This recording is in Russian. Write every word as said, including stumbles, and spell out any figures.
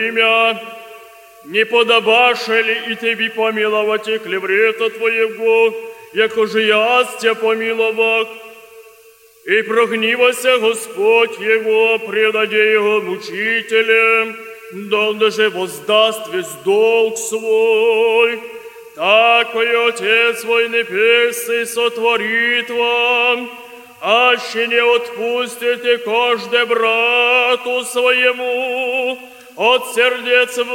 имя, не подобаше ли и тебе помиловать и клеврета твоего, яко же я тебя помиловал, и прогнивася Господь его, предаде его мучителям, донде же воздаст весь долг свой. Такой Отец свой небесный сотворит вам, аще не отпустите каждый брату своему от сердец